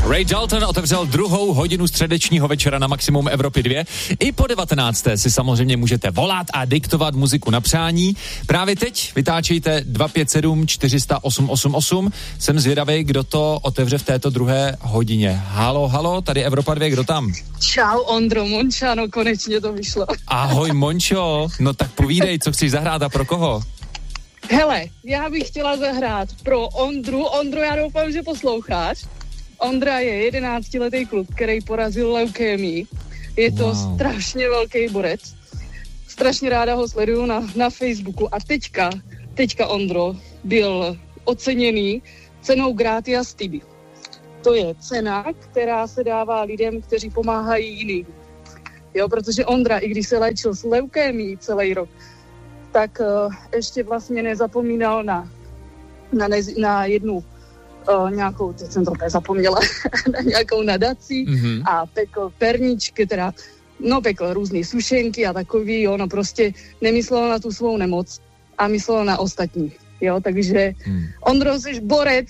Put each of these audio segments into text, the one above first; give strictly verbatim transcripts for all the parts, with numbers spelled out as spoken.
Ray Dalton otevřel druhou hodinu středečního večera na Maximum Evropy dva. I po devatenácté si samozřejmě můžete volat a diktovat muziku na přání. Právě teď vytáčejte dva pět sedm čtyři nula osm osm osm. Jsem zvědavý, kdo to otevře v této druhé hodině. Halo, halo, tady Evropa dva, kdo tam? Čau, Ondro, Monča, no konečně to vyšlo. Ahoj, Mončo, no tak povídej, co chceš zahrát a pro koho? Hele, já bych chtěla zahrát pro Ondru. Ondro, já doufám, že posloucháš. Ondra je jedenáctiletý kluk, který porazil leukémii. Je to wow. strašně velký borec. Strašně ráda ho sleduju na, na Facebooku. A teďka, teďka Ondro byl oceněný cenou Gratia Tibi. To je cena, která se dává lidem, kteří pomáhají jiným. Jo, protože Ondra, i když se léčil s leukémií celý rok, tak uh, ještě vlastně nezapomínal na, na, nez, na jednu uh, nějakou, teď jsem to úplně zapomněla, na nějakou nadací mm-hmm. a pekl perničky, teda, no pekl různý sušenky a takový, jo, no prostě nemyslel na tu svou nemoc a myslel na ostatní, jo, takže mm. Ondro, jsi borec.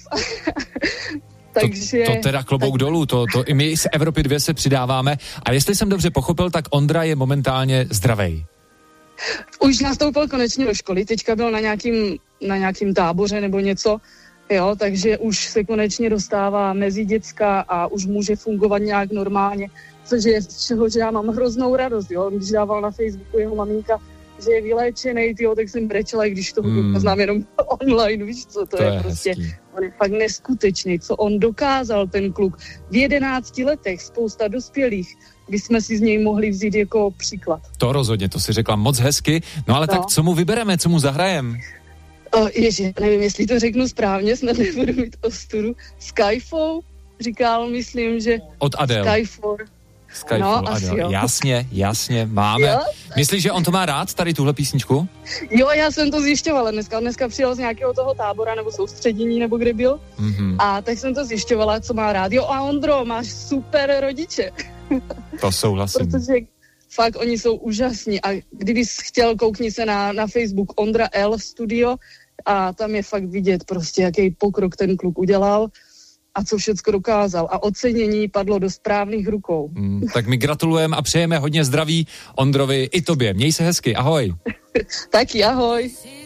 Takže, to, to teda klobouk tak... dolů, to, to i my z Evropy dva se přidáváme. A jestli jsem dobře pochopil, tak Ondra je momentálně zdravej. Už nastoupil konečně do školy, teďka byl na nějakým, na nějakým táboře nebo něco, jo, takže už se konečně dostává mezi děcka a už může fungovat nějak normálně, což je z čehož já mám hroznou radost, jo, když dával na Facebooku jeho maminka, že je vyléčenej, tyjo, tak jsem brečela, když to hmm. znám jenom online, víš co, to, to je, je prostě, hezký. On je fakt neskutečný, co on dokázal, ten kluk. V jedenácti letech spousta dospělých, bychom si z něj mohli vzít jako příklad. To rozhodně, to si řekla moc hezky, no ale no. Tak co mu vybereme, co mu zahrajem? O, ježi, nevím, jestli to řeknu správně, snad nebudu mít ostudu. Skyfall, říkal, myslím, že... Od Adele. Skyfall. Skyfall, no, Adele. Jasně, jasně, máme. Jo? Myslíš, že on to má rád, tady tuhle písničku? Jo, já jsem to zjišťovala dneska. Dneska přijel z nějakého toho tábora nebo soustředění, nebo kde byl. Mm-hmm. A tak jsem to zjišťovala, co má rád. Jo, a Ondro, máš super rodiče. To souhlasím. Protože fakt oni jsou úžasní. A kdybys chtěl, koukni se na, na Facebook Ondra L Studio a tam je fakt vidět prostě, jaký pokrok ten kluk udělal a co všecko dokázal. A ocenění padlo do správných rukou. Mm, tak my gratulujeme a přejeme hodně zdraví Ondrovi i tobě. Měj se hezky, ahoj. Taky ahoj.